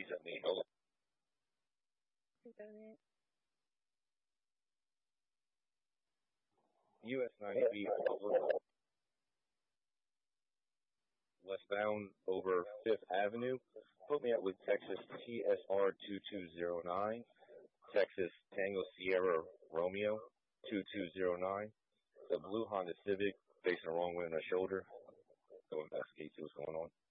recently. Oh, US 90B westbound over Fifth Avenue. Put me up with Texas TSR 2209, Texas Tango Sierra Romeo 2209. The blue Honda Civic facing the wrong way on the shoulder. Go investigate, see what's going on.